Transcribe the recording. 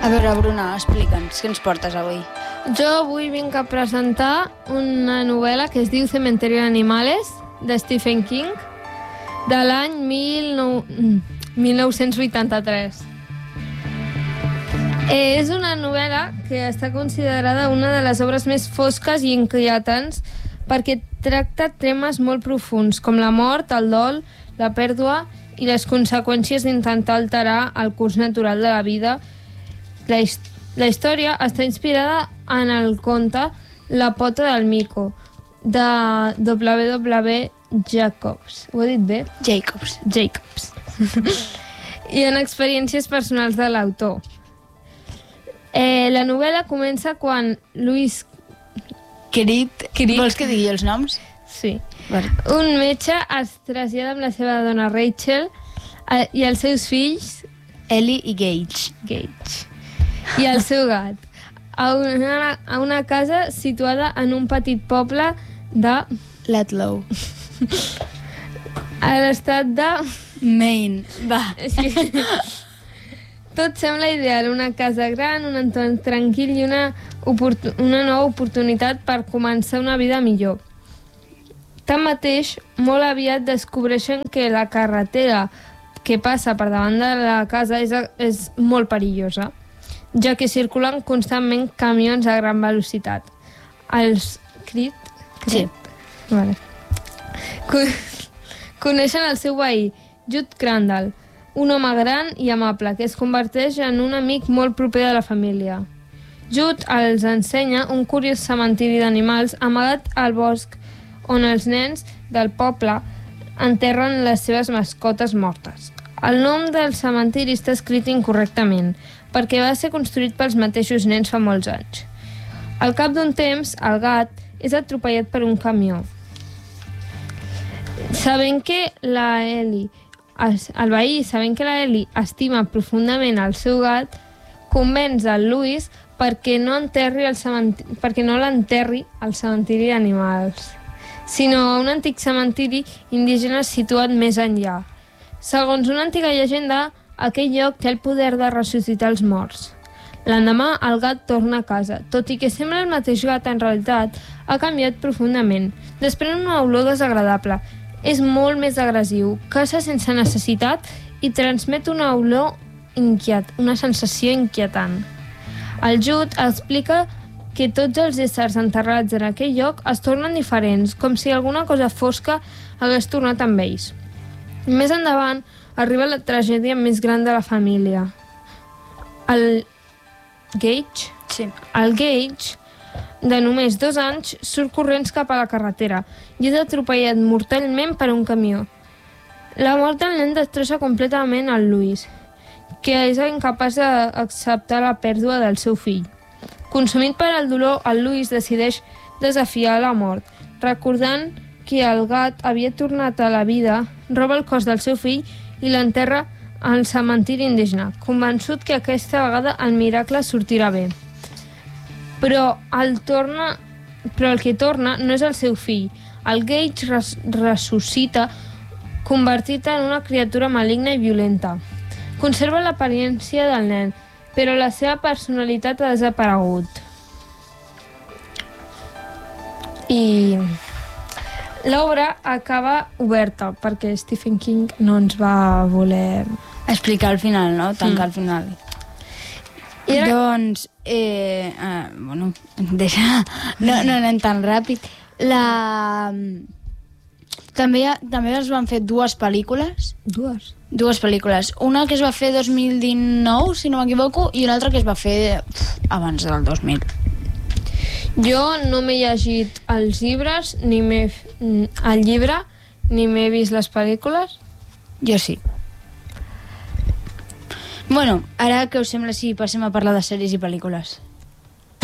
A veure, Bruna, explica'ns, què ens portes avui? Jo avui vinc a presentar una novel·la que es diu Cementerio de Animales, de Stephen King, de l'any 1983. És una novel·la que està considerada una de les obres més fosques i inquietants perquè tracta temes molt profuns, com la mort, el dol, la pèrdua i les conseqüències d'intentar alterar el curs natural de la vida. La història està inspirada en el conte La pota del mico, de W.W. Jacobs. Ho he dit bé? Jacobs. I en experiències personals de l'autor. La novel·la comença quan Louis Creed. Vols que digui els noms? Sí. Vale. Un metge es trasllada amb la seva dona Rachel i els seus fills Ellie i Gage. I el seu gat a una casa situada en un petit poble de Ludlow. a l'estat de Maine. Va. Tot sembla ideal, una casa gran, un entorn tranquil i una nova oportunitat per començar una vida millor. Tanmateix, molt aviat descobreixen que la carretera que passa per davant de la casa és molt perillosa, ja que circulen constantment camions a gran velocitat. Els Creed? Sí. Vale. Coneixen el seu veí, Judd Crandall, un home gran i amable que es converteix en un amic molt proper de la família. Judd els ensenya un curiós cementiri d'animals amagat al bosc on els nens del poble enterren les seves mascotes mortes. El nom del cementiri està escrit incorrectament, perquè va ser construït pels mateixos nens fa molts anys. Al cap d'un temps, el gat és atropellat per un camió. Sabent que la Ellie estima profundament el seu gat, convenç el Louis perquè no l'enterri al cementiri d'animals, sinó a un antic cementiri indígena situat més enllà. Segons una antiga llegenda, aquell lloc té el poder de ressuscitar els morts. L'endemà, el gat torna a casa. Tot i que sembla el mateix gat, en realitat, ha canviat profundament. Desprèn una olor desagradable. És molt més agressiu, caça sense necessitat i transmet una olor una sensació inquietant. El Judd explica que tots els éssers enterrats en aquell lloc es tornen diferents, com si alguna cosa fosca hagués tornat amb ells. Més endavant, arriba la tragèdia més gran de la família. El Gage, de només 2 anys, surt corrents cap a la carretera i és atropellat mortalment per un camió. La mort del nen destrossa completament el Louis, que és incapaç d'acceptar la pèrdua del seu fill. Consumit per el dolor, el Louis decideix desafiar la mort, recordant que el gat havia tornat a la vida, roba el cos del seu fill i l'enterra al cementiri indígena, convençut que aquesta vegada el miracle sortirà bé. Però el que torna no és el seu fill. El Gage ressuscita convertit en una criatura maligna i violenta. Conserva l'apariència del nen, però la seva personalitat ha desaparegut. I l'obra acaba oberta, perquè Stephen King no ens va voler explicar al final, no? Tancar al final. Doncs, no anem tan ràpid. També es van fer 2 pel·lícules. Dues pel·lícules. Una que es va fer 2019, si no m'equivoco, i una altra que es va fer abans del 2000. Jo no m'he llegit els llibres, el llibre, ni m'he vist les pel·lícules. Jo sí. Bueno, ara què us sembla si passem a parlar de sèries i pel·lícules?